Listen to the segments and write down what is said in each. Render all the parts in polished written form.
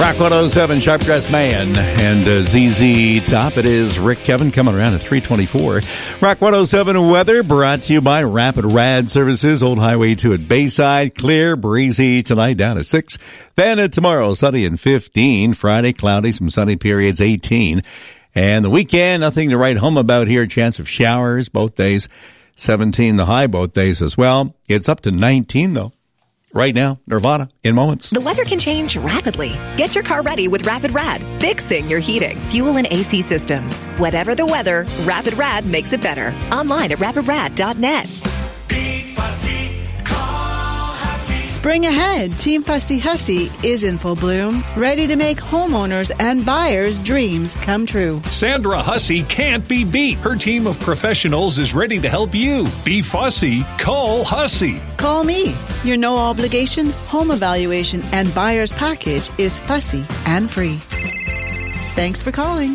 Rock 107, Sharp Dressed Man, and ZZ Top. It is Rick Kevin coming around at 3:24. Rock 107 weather brought to you by Rapid Rad Services. Old Highway 2 at Bayside. Clear, breezy tonight down to 6. Then tomorrow, sunny and 15. Friday, cloudy, some sunny periods, 18. And the weekend, nothing to write home about here. Chance of showers both days. 17 the high both days as well. It's up to 19 though. Right now, Nirvana in moments. The weather can change rapidly. Get your car ready with Rapid Rad, fixing your heating, fuel, and AC systems. Whatever the weather, Rapid Rad makes it better. Online at rapidrad.net. Spring ahead, Team Fussy Hussy is in full bloom, ready to make homeowners and buyers' dreams come true. Sandra Hussey can't be beat. Her team of professionals is ready to help you. Be fussy. Call Hussey. Call me. Your no-obligation home evaluation and buyer's package is fussy and free. Thanks for calling.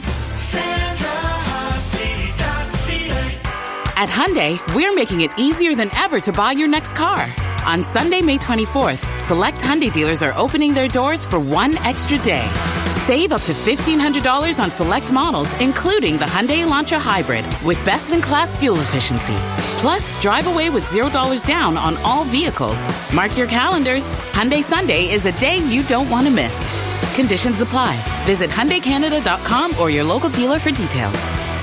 At Hyundai, we're making it easier than ever to buy your next car. On Sunday, May 24th, select Hyundai dealers are opening their doors for one extra day. Save up to $1,500 on select models, including the Hyundai Elantra Hybrid, with best-in-class fuel efficiency. Plus, drive away with $0 down on all vehicles. Mark your calendars. Hyundai Sunday is a day you don't want to miss. Conditions apply. Visit HyundaiCanada.com or your local dealer for details.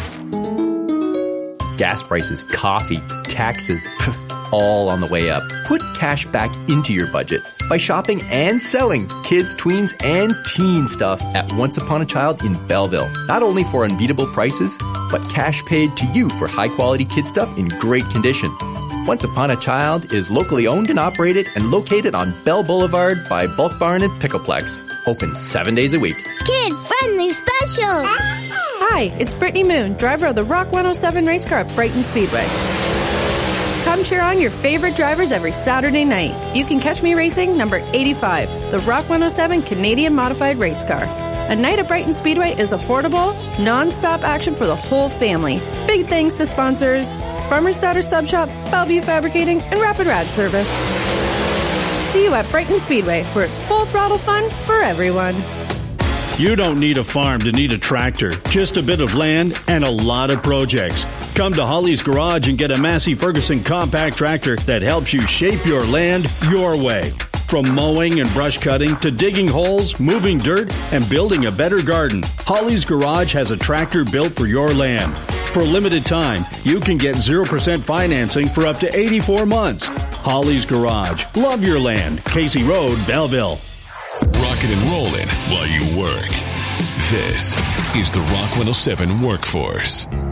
Gas prices, coffee, taxes, all on the way up. Put cash back into your budget by shopping and selling kids, tweens, and teen stuff at Once Upon a Child in Belleville. Not only for unbeatable prices, but cash paid to you for high-quality kid stuff in great condition. Once Upon a Child is locally owned and operated and located on Bell Boulevard by Bulk Barn and Pickleplex. Open 7 days a week. Kid-friendly specials! Hi, it's Brittany Moon, driver of the Rock 107 race car at Brighton Speedway. Come cheer on your favorite drivers every Saturday night. You can catch me racing number 85, the Rock 107 Canadian Modified Race Car. A night at Brighton Speedway is affordable, non-stop action for the whole family. Big thanks to sponsors Farmer's Daughter Sub Shop, Bellevue Fabricating, and Rapid Rad Service. See you at Brighton Speedway, where it's full throttle fun for everyone. You don't need a farm to need a tractor, just a bit of land and a lot of projects. Come to Holly's Garage and get a Massey Ferguson compact tractor that helps you shape your land your way. From mowing and brush cutting to digging holes, moving dirt, and building a better garden, Holly's Garage has a tractor built for your land. For a limited time, you can get 0% financing for up to 84 months. Holly's Garage. Love your land. Casey Road, Belleville. Rockin' and rollin' while you work. This is the Rock 107 Workforce.